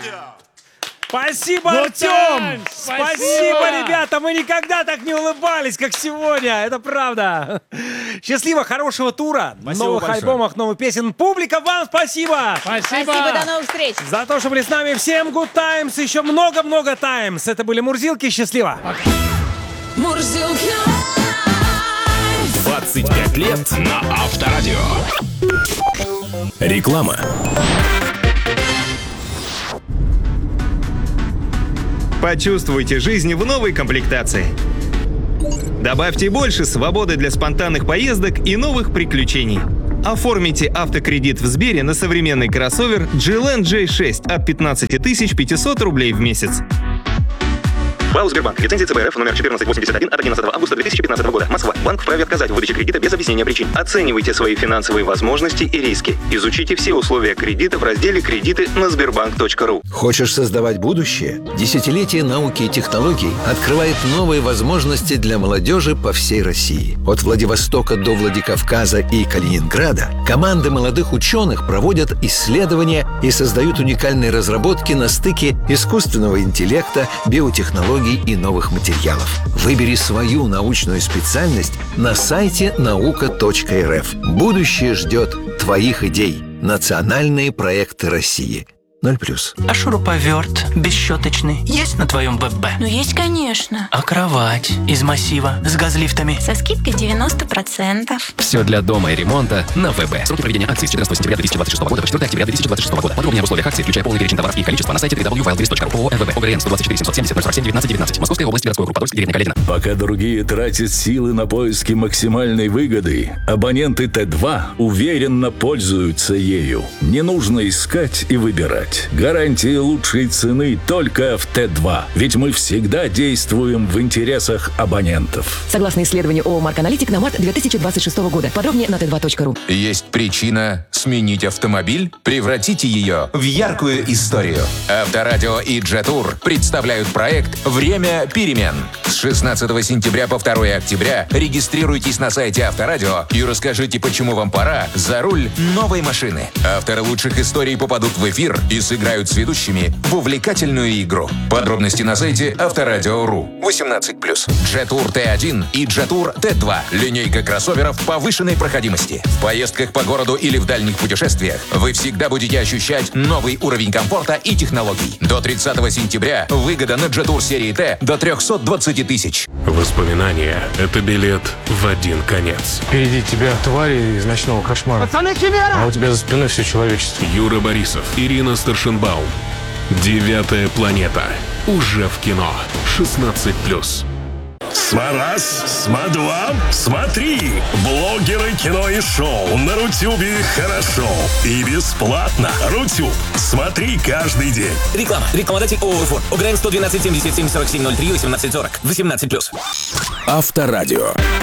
Спасибо, Артем! Спасибо, ребята! Мы никогда так не улыбались, как сегодня. Это правда. Счастливо, хорошего тура. Спасибо новых большое. альбомах, новых песен. Публика, вам спасибо! Спасибо, до новых встреч! За то, что были с нами. Всем good times, еще много-много times. Это были Мурзилки. Счастливо! Мурзилки. 25 лет на Авторадио. Реклама. Почувствуйте жизнь в новой комплектации. Добавьте больше свободы для спонтанных поездок и новых приключений. Оформите автокредит в Сбере на современный кроссовер GLN J6 от 15 500 рублей в месяц. ПАО «Сбербанк». Лицензия ЦБ РФ номер 1481 от 11 августа 2015 года. Москва. Банк вправе отказать в выдаче кредита без объяснения причин. Оценивайте свои финансовые возможности и риски. Изучите все условия кредита в разделе «Кредиты» на sberbank.ru. Хочешь создавать будущее? Десятилетие науки и технологий открывает новые возможности для молодежи по всей России. От Владивостока до Владикавказа и Калининграда команды молодых ученых проводят исследования и создают уникальные разработки на стыке искусственного интеллекта, биотехнологий и новых материалов. Выбери свою научную специальность на сайте nauka.rf. Будущее ждет твоих идей. Национальные проекты России. 0+. А шуруповерт бесщеточный есть на твоем ББ? Ну, есть, конечно. А кровать из массива с газлифтами? Со скидкой 90%. Все для дома и ремонта на ВБ. Сроки проведения акции с 14 сентября 2026 года по 4 октября 2026 года. Подробнее об условиях акции, включая полный перечень товаров и их количество, на сайте www.wildlist.ru. ООО МВБ. ОГРН 124 770 047 19 19. Московская область, городской округ Подольск, деревня Каледино. Пока другие тратят силы на поиски максимальной выгоды, абоненты Т2 уверенно пользуются ею. Не нужно искать и выбирать. Гарантия лучшей цены только в Т2. Ведь мы всегда действуем в интересах абонентов. Согласно исследованию ООО «Марк-Аналитик» на март 2026 года. Подробнее на t2.ru. Есть причина сменить автомобиль? Превратите ее в яркую историю. Авторадио и Джетур представляют проект «Время перемен». С 16 сентября по 2 октября регистрируйтесь на сайте Авторадио и расскажите, почему вам пора за руль новой машины. Авторы лучших историй попадут в эфир и сыграют с ведущими в увлекательную игру. Подробности на сайте Авторадио.ру. 18+. Джетур Т1 и Джетур Т2. Линейка кроссоверов повышенной проходимости. В поездках по городу или в дальних путешествиях вы всегда будете ощущать новый уровень комфорта и технологий. До 30 сентября выгода на Джетур серии Т до 320 тысяч. Воспоминания — это билет в один конец. Впереди тебя твари из ночного кошмара. Пацаны, химера! А у тебя за спиной все человечество. Юра Борисов, Ирина Старшенбаум. «Девятая планета». Уже в кино. 16+. Смараз, Сма-2, смотри. Блогеры, кино и шоу на Рутюбе хорошо. И бесплатно. Рутюб. Смотри каждый день. Реклама. Рекламодатель ООО «Форд». ОГРН 112 77 47 03 18 40. 18+. Авторадио.